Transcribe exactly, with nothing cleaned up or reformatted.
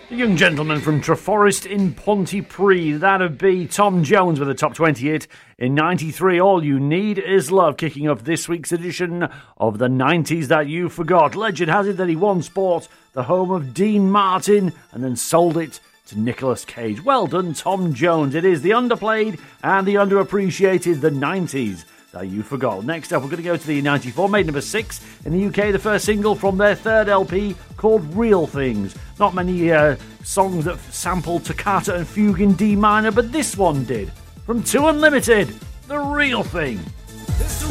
The young gentleman from Treforest in Pontypridd, that'd be Tom Jones with a top twenty hit in ninety-three. All You Need Is Love, kicking off this week's edition of the nineties That You Forgot. Legend has it that he once bought the home of Dean Martin and then sold it to Nicolas Cage. Well done, Tom Jones. It is the underplayed and the underappreciated, the nineties That You Forgot. Next up, we're going to go to the ninety-four, made number six in the U K, the first single from their third L P called Real Things. Not many uh, songs that sampled Toccata and Fugue in D minor, but this one did. From Two Unlimited, The Real Thing.